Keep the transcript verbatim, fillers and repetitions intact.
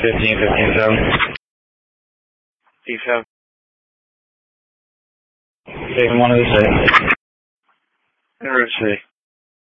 fifteen, fifteen, seven. D seven. Station one of the six. En route C.